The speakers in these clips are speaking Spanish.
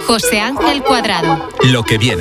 José Ángel Cuadrado. Lo que viene.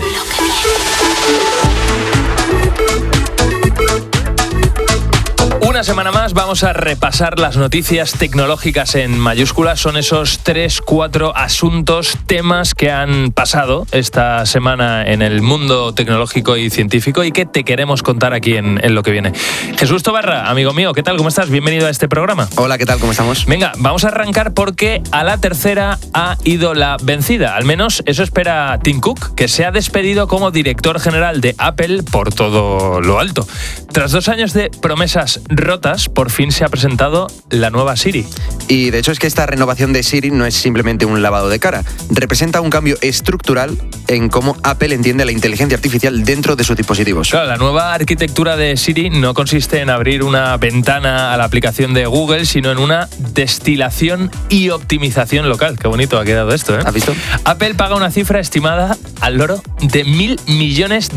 Una semana más vamos a repasar las noticias tecnológicas en mayúsculas. Son esos 3-4 asuntos, temas que han pasado esta semana en el mundo tecnológico y científico y que te queremos contar aquí en Lo que viene. Jesús Tobarra, amigo mío, ¿qué tal? ¿Cómo estás? Bienvenido a este programa. Hola, ¿qué tal? ¿Cómo estamos? Venga, vamos a arrancar porque a la tercera ha ido la vencida. Al menos eso espera Tim Cook, que se ha despedido como director general de Apple por todo lo alto. Tras 2 años de promesas rotas, por fin se ha presentado la nueva Siri. Y de hecho es que esta renovación de Siri no es simplemente un lavado de cara, representa un cambio estructural en cómo Apple entiende la inteligencia artificial dentro de sus dispositivos. Claro, la nueva arquitectura de Siri no consiste en abrir una ventana a la aplicación de Google, sino en una destilación y optimización local. Qué bonito ha quedado esto, ¿eh? ¿Has visto? Apple paga una cifra estimada al loro de $1.000 millones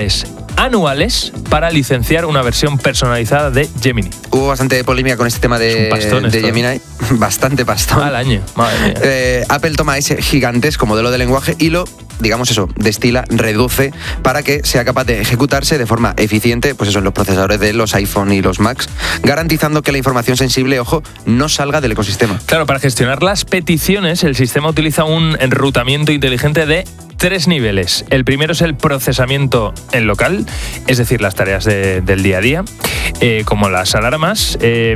anuales para licenciar una versión personalizada de Gemini. Hubo bastante polémica con este tema de Gemini. Bastante pastón. Al año, madre mía. Apple toma ese gigantesco modelo de lenguaje y lo, digamos eso, destila, reduce para que sea capaz de ejecutarse de forma eficiente, pues eso, en los procesadores de los iPhone y los Macs, garantizando que la información sensible, ojo, no salga del ecosistema. Claro, para gestionar las peticiones, el sistema utiliza un enrutamiento inteligente de 3 niveles. El primero es el procesamiento en local, es decir, las tareas del día a día, como las alarmas.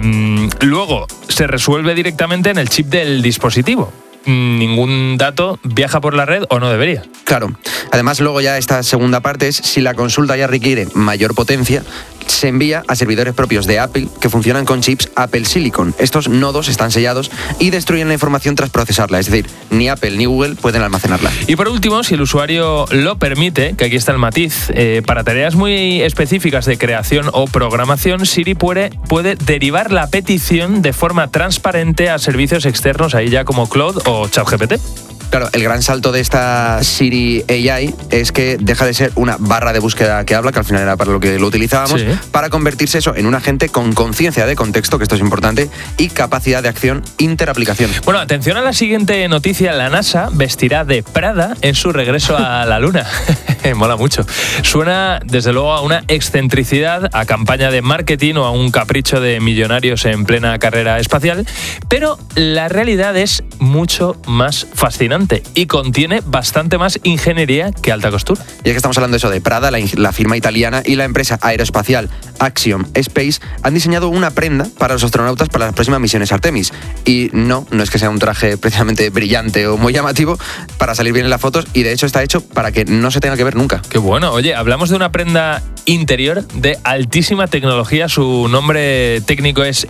Luego se resuelve directamente en el chip del dispositivo. Ningún dato viaja por la red o no debería. Claro. Además, luego ya esta segunda parte es si la consulta ya requiere mayor potencia, se envía a servidores propios de Apple que funcionan con chips Apple Silicon. Estos nodos están sellados y destruyen la información tras procesarla, es decir, ni Apple ni Google pueden almacenarla. Y por último, si el usuario lo permite, que aquí está el matiz, para tareas muy específicas de creación o programación, Siri puede derivar la petición de forma transparente a servicios externos, ahí ya como Claude o ChatGPT. Claro, el gran salto de esta Siri AI es que deja de ser una barra de búsqueda que habla, que al final era para lo que lo utilizábamos, sí, para convertirse eso en un agente con conciencia de contexto, que esto es importante, y capacidad de acción interaplicación. Bueno, atención a la siguiente noticia. La NASA vestirá de Prada en su regreso a la Luna. Mola mucho. Suena, desde luego, a una excentricidad, a campaña de marketing o a un capricho de millonarios en plena carrera espacial, pero la realidad es mucho más fascinante y contiene bastante más ingeniería que alta costura. Y es que estamos hablando de eso, de Prada, la firma italiana, y la empresa aeroespacial Axiom Space han diseñado una prenda para los astronautas para las próximas misiones Artemis. Y no es que sea un traje precisamente brillante o muy llamativo para salir bien en las fotos, y de hecho está hecho para que no se tenga que ver nunca. Qué bueno. Oye, hablamos de una prenda interior de altísima tecnología. Su nombre técnico es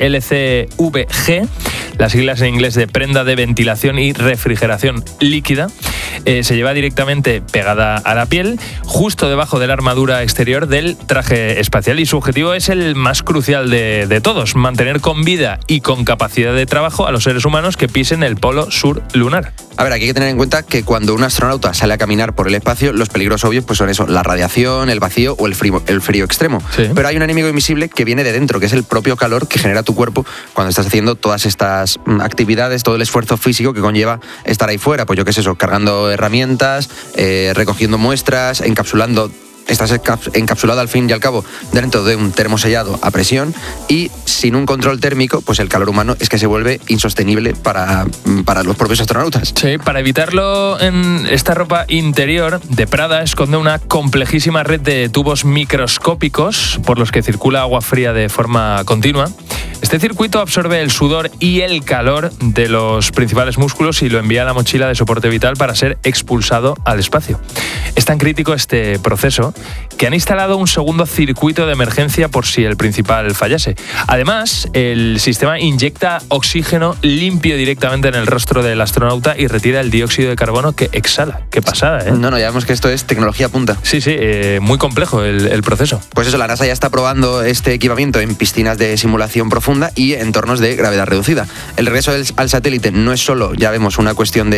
LCVG, las siglas en inglés de prenda de ventilación y refrigeración líquida. Se lleva directamente pegada a la piel, justo debajo de la armadura exterior del traje espacial, y su objetivo es el más crucial de todos: mantener con vida y con capacidad de trabajo a los seres humanos que pisen el polo sur lunar. A ver, aquí hay que tener en cuenta que cuando un astronauta sale a caminar por el espacio, los peligros obvios pues son eso, la radiación, el vacío o el frío extremo. Sí. Pero hay un enemigo invisible que viene de dentro, que es el propio calor que genera tu cuerpo cuando estás haciendo todas estas actividades, todo el esfuerzo físico que conlleva estar ahí fuera. Pues yo qué es eso, cargando herramientas, recogiendo muestras, encapsulando. Estás encapsulado al fin y al cabo dentro de un termosellado a presión, y sin un control térmico, pues el calor humano es que se vuelve insostenible para los propios astronautas. Sí, para evitarlo, en esta ropa interior de Prada esconde una complejísima red de tubos microscópicos por los que circula agua fría de forma continua. Este circuito absorbe el sudor y el calor de los principales músculos y lo envía a la mochila de soporte vital para ser expulsado al espacio. Es tan crítico este proceso que han instalado un segundo circuito de emergencia por si el principal fallase. Además, el sistema inyecta oxígeno limpio directamente en el rostro del astronauta y retira el dióxido de carbono que exhala. Qué pasada, ¿eh? No, ya vemos que esto es tecnología punta. Sí, muy complejo el proceso. Pues eso, la NASA ya está probando este equipamiento en piscinas de simulación profunda y entornos de gravedad reducida. El regreso al satélite no es solo, ya vemos, una cuestión de